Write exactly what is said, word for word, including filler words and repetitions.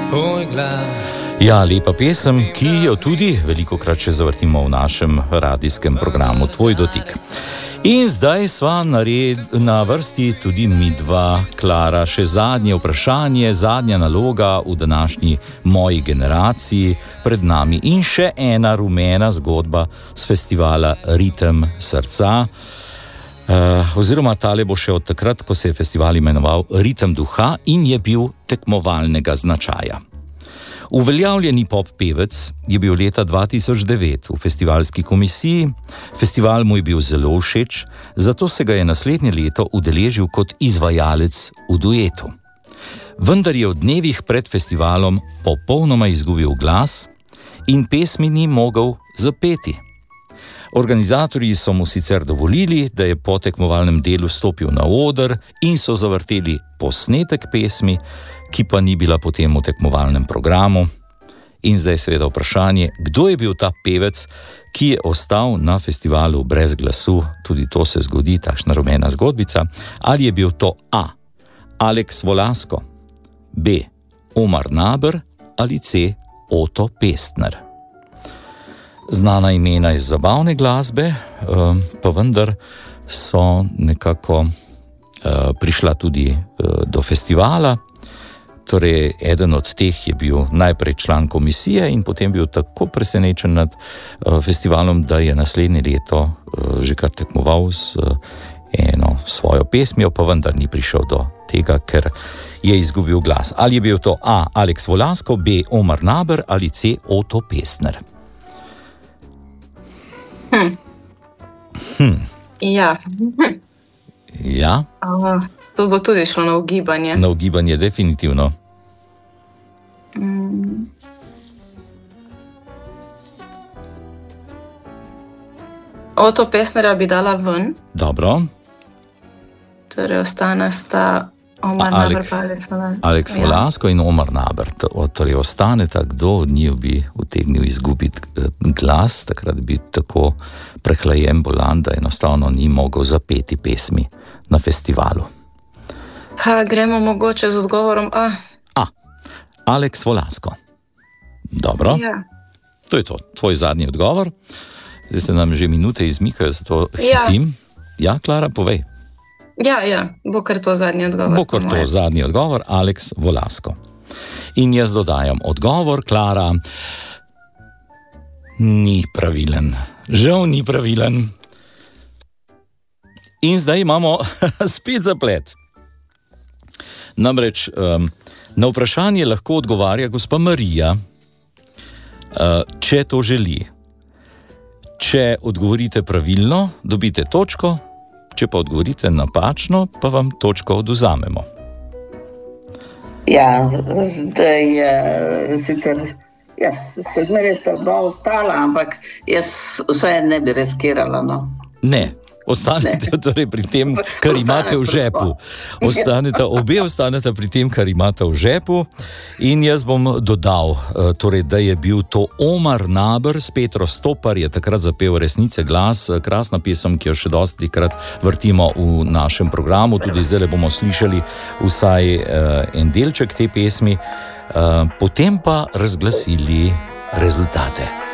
tvoj glas. Ja, lepa pesem, ki jo tudi velikokrat še zavrtimo v našem radijskem programu Tvoj dotik. In zdaj sva na, red, na vrsti tudi midva, Klara, še zadnje vprašanje, zadnja naloga v današnji moji generaciji pred nami in še ena rumena zgodba z festivala Ritem srca. Uh, oziroma tale bo še od takrat, ko se je festival imenoval Ritem duha in je bil tekmovalnega značaja. Uveljavljeni pop pevec je bil leta dva tisoč devet v festivalski komisiji, festival mu je bil zelo všeč, zato se ga je naslednje leto udeležil kot izvajalec v duetu. Vendar je v dnevih pred festivalom popolnoma izgubil glas in pesmi ni mogel zapeti. Organizatorji so mu sicer dovolili, da je po tekmovalnem delu stopil na oder in so zavrteli posnetek pesmi, ki pa ni bila potem v tekmovalnem programu. In zdaj seveda vprašanje, kdo je bil ta pevec, ki je ostal na festivalu brez glasu, tudi to se zgodi, takšna rumena zgodbica, ali je bil to A. Alex Volasko, B. Omar Naber ali C. Oto Pestner. Znana imena iz zabavne glasbe, pa vendar so nekako prišla tudi do festivala. Torej, eden od teh je bil najprej član komisije in potem bil tako presenečen nad uh, festivalom, da je naslednje leto uh, že kar tekmoval s uh, eno svojo pesmijo, pa vendar ni prišel do tega, ker je izgubil glas. Ali je bil to A. Alex Volasko, B. Omar Naber ali C. Oto Pestner? Hm. Hm. Ja. Ja? Uh. To bo tudi šlo na ugibanje. Na ugibanje, definitivno. Mm. Oto Pestnerja bi dala ven. Dobro. Torej ostane sta Omar Naber pa Alex Volasko. Alex Volasko ja. In Omar Naber. Torej ostaneta, kdo od njih bi utegnil izgubiti glas, takrat bi tako prehlajen bolan, da enostavno ni mogel zapeti pesmi na festivalu. Ha, gremo mogoče z odgovorom A. A. Alex Volasko. Dobro. Ja. To je to, tvoj zadnji odgovor. Zdaj se nam že minute izmikajo, zato ja. hitim. Ja, Klara, povej. Ja, ja, bo kar to zadnji odgovor. Bo kar to zadnji odgovor, Alex Volasko. In jaz dodajam odgovor, Klara, ni pravilen. Žal ni pravilen. In zdaj imamo spet zaplet. Namreč um, na vprašanje lahko odgovarja gospa Marija, uh, če to želi. Če odgovorite pravilno, dobite točko, če pa odgovorite napačno, pa vam točko odvzamemo. Ja, zdaj je sicer, ja, se zmeraj sta dva ostala, ampak jaz vse ne bi riskirala, no. Ne. Ostanete torej pri tem, kar imate v žepu. Ostanete, obe ostanete pri tem, kar imate v žepu. In jaz bom dodal, torej, da je bil to Omar Naber s Petro Stopar, je takrat zapel Resnice glas, krasna pesem, ki jo še dostikrat vrtimo v našem programu. Tudi zdaj bomo slišali vsaj uh, en delček te pesmi. Uh, potem pa razglasili rezultate.